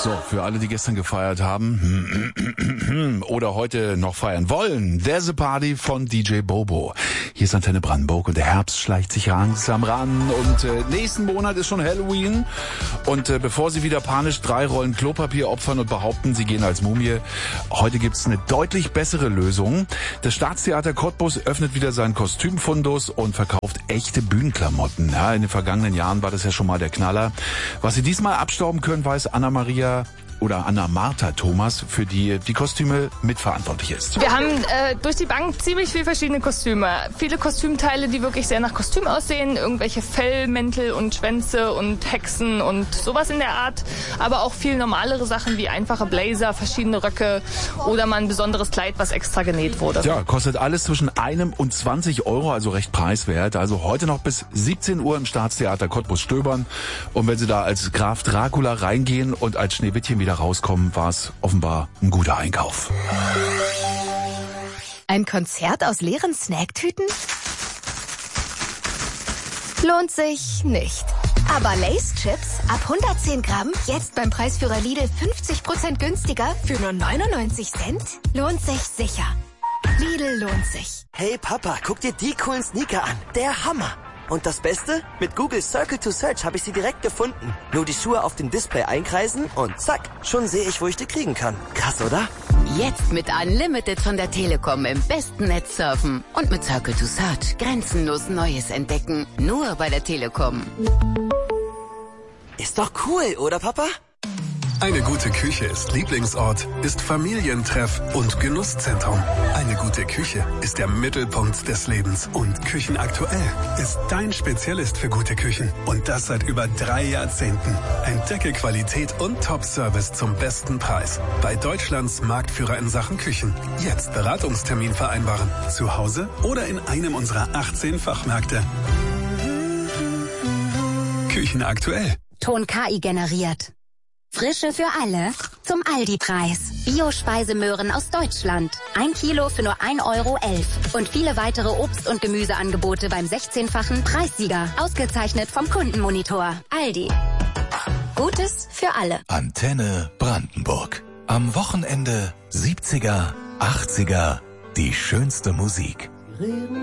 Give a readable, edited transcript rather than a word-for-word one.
So, für alle, die gestern gefeiert haben oder heute noch feiern wollen, there's a party von DJ Bobo. Hier ist Antenne Brandenburg und der Herbst schleicht sich langsam ran und nächsten Monat ist schon Halloween. Und bevor Sie wieder panisch 3 Rollen Klopapier opfern und behaupten, Sie gehen als Mumie, heute gibt's eine deutlich bessere Lösung. Das Staatstheater Cottbus öffnet wieder seinen Kostümfundus und verkauft echte Bühnenklamotten. Ja, in den vergangenen Jahren war das ja schon mal der Knaller. Was Sie diesmal abstauben können, weiß Anna-Martha Thomas, für die Kostüme mitverantwortlich ist. Wir haben durch die Bank ziemlich viele verschiedene Kostüme. Viele Kostümteile, die wirklich sehr nach Kostüm aussehen. Irgendwelche Fellmäntel und Schwänze und Hexen und sowas in der Art. Aber auch viel normalere Sachen wie einfache Blazer, verschiedene Röcke oder mal ein besonderes Kleid, was extra genäht wurde. Ja, kostet alles zwischen 1 und 20 Euro, also recht preiswert. Also heute noch bis 17 Uhr im Staatstheater Cottbus stöbern. Und wenn Sie da als Graf Dracula reingehen und als Schneewittchen wieder rauskommen, war es offenbar ein guter Einkauf. Ein Konzert aus leeren Snacktüten? Lohnt sich nicht. Aber Lay's Chips ab 110 Gramm, jetzt beim Preisführer Lidl 50% günstiger für nur 99 Cent? Lohnt sich sicher. Lidl lohnt sich. Hey Papa, guck dir die coolen Sneaker an. Der Hammer. Und das Beste? Mit Google Circle to Search habe ich sie direkt gefunden. Nur die Schuhe auf dem Display einkreisen und zack, schon sehe ich, wo ich die kriegen kann. Krass, oder? Jetzt mit Unlimited von der Telekom im besten Netz surfen. Und mit Circle to Search grenzenlos Neues entdecken. Nur bei der Telekom. Ist doch cool, oder Papa? Eine gute Küche ist Lieblingsort, ist Familientreff und Genusszentrum. Eine gute Küche ist der Mittelpunkt des Lebens. Und Küchenaktuell ist dein Spezialist für gute Küchen. Und das seit über 3 Jahrzehnten. Entdecke Qualität und Top-Service zum besten Preis. Bei Deutschlands Marktführer in Sachen Küchen. Jetzt Beratungstermin vereinbaren. Zu Hause oder in einem unserer 18 Fachmärkte. Küchenaktuell. Ton KI generiert. Frische für alle zum Aldi-Preis. Bio-Speisemöhren aus Deutschland. 1 Kilo für nur 1,11 Euro. Und viele weitere Obst- und Gemüseangebote beim 16-fachen Preissieger. Ausgezeichnet vom Kundenmonitor. Aldi. Gutes für alle. Antenne Brandenburg. Am Wochenende 70er, 80er, die schönste Musik.